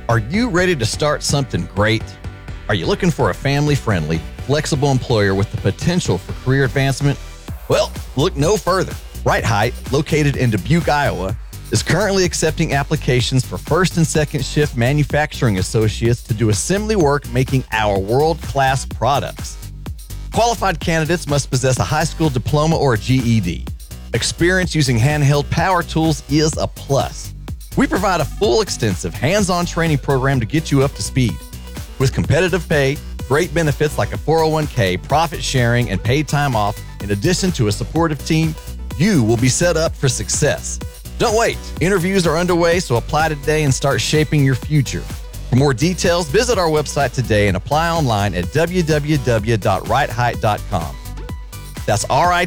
Are you ready to start something great? Are you looking for a family-friendly, flexible employer with the potential for career advancement? Well, look no further. Right Height, located in Dubuque, Iowa, is currently accepting applications for first and second shift manufacturing associates to do assembly work making our world-class products. Qualified candidates must possess a high school diploma or a GED. Experience using handheld power tools is a plus. We provide a full, extensive, hands-on training program to get you up to speed. With competitive pay, great benefits like a 401k, profit sharing, and paid time off, in addition to a supportive team, you will be set up for success. Don't wait. Interviews are underway, so apply today and start shaping your future. For more details, visit our website today and apply online at www.rightheight.com. That's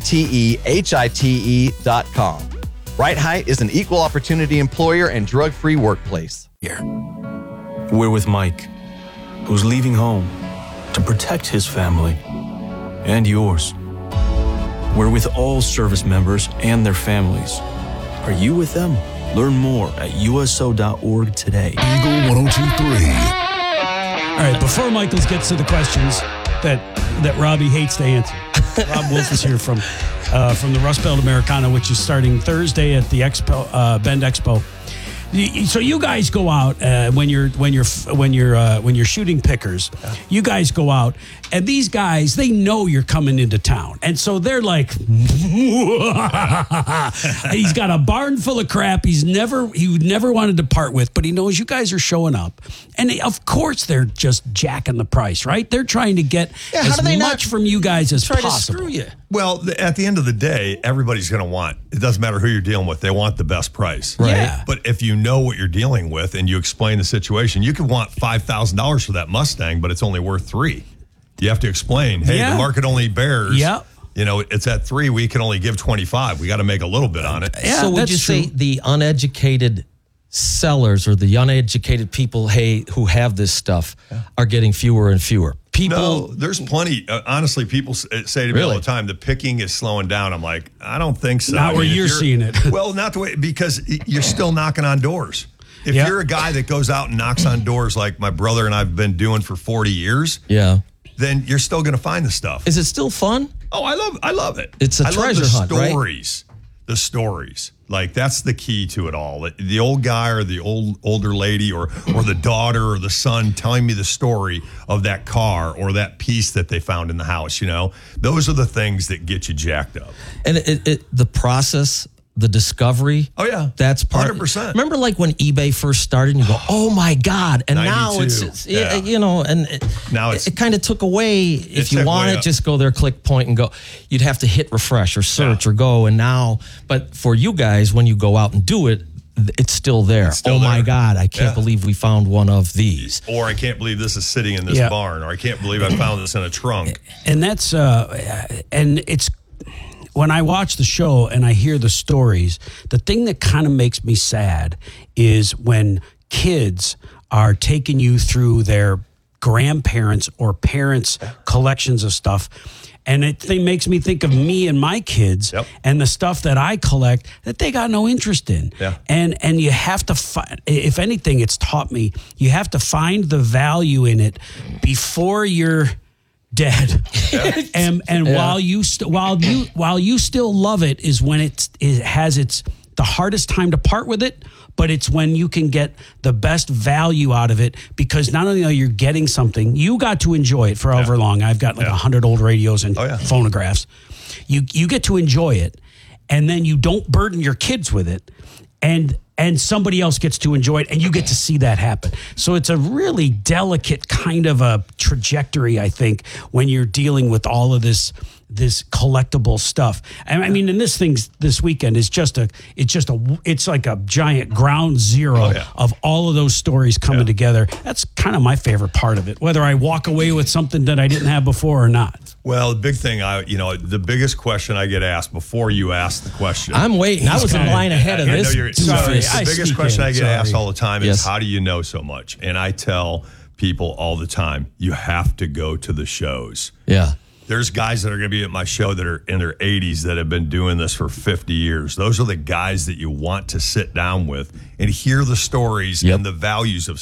RITEHITE.com. Right Height is an equal opportunity employer and drug-free workplace. Here. We're with Mike, who's leaving home to protect his family and yours. We're with all service members and their families. Are you with them? Learn more at USO.org today. Eagle 102.3. All right, before Michaels gets to the questions that Robbie hates to answer, Rob Wolf is here from the Rust Belt Americana, which is starting Thursday at the Expo, Bend Expo. So you guys go out when you're shooting pickers. You guys go out, and these guys, they know you're coming into town, and so they're like, he's got a barn full of crap he never wanted to part with, but he knows you guys are showing up, and of course they're just jacking the price, right? They're trying to get as much from you guys as possible. To screw you. Well, at the end of the day, everybody's going to want, it doesn't matter who you're dealing with, they want the best price. Right. Yeah. But if you know what you're dealing with and you explain the situation, you could want $5,000 for that Mustang, but it's only worth $3,000. You have to explain, hey, the market only bears, it's at $3,000, we can only give $25,000. We got to make a little bit on it. Yeah, so would you say the uneducated sellers or the uneducated people, who have this stuff are getting fewer and fewer? No, there's plenty. Honestly, people say to me all the time, the picking is slowing down. I'm like, I don't think so. Not where you're seeing it. Well, not the way, because you're still knocking on doors. If you're a guy that goes out and knocks on doors like my brother and I've been doing for 40 years, then you're still going to find the stuff. Is it still fun? Oh, I love it. It's a treasure hunt, right? The stories. Like, that's the key to it all. The old guy or the older lady or the daughter or the son telling me the story of that car or that piece that they found in the house, Those are the things that get you jacked up. And the process, the discovery. Oh, yeah. That's part 100%. Remember, like, when eBay first started and you go, oh, my God. And 92, now it's now it kind of took away, if you want it, just go there, click point and go. You'd have to hit refresh or search or go. And now, but for you guys, when you go out and do it, it's still there. My God, I can't believe we found one of these. Or I can't believe this is sitting in this barn. Or I can't believe I found this in a trunk. And that's, and it's, when I watch the show and I hear the stories, the thing that kind of makes me sad is when kids are taking you through their grandparents' or parents' collections of stuff. And it makes me think of me and my kids and the stuff that I collect that they got no interest in. Yeah. And you have to find, if anything, it's taught me, you have to find the value in it before you're dead. and while you still love it is when it has the hardest time to part with it, but it's when you can get the best value out of it, because not only are you getting something, you got to enjoy it for however long. I've got like 100 old radios and phonographs. You get to enjoy it, and then you don't burden your kids with it, and somebody else gets to enjoy it, and you get to see that happen. So it's a really delicate kind of a trajectory, I think, when you're dealing with all of this collectible stuff. And I mean, and this weekend is it's like a giant ground zero of all of those stories coming together. That's kind of my favorite part of it, whether I walk away with something that I didn't have before or not. Well, the big thing, the biggest question I get asked before you ask the question. I'm waiting. I was in line ahead of this. The biggest question I get asked all the time is, how do you know so much? And I tell people all the time, you have to go to the shows. Yeah. There's guys that are going to be at my show that are in their 80s that have been doing this for 50 years. Those are the guys that you want to sit down with and hear the stories and the values of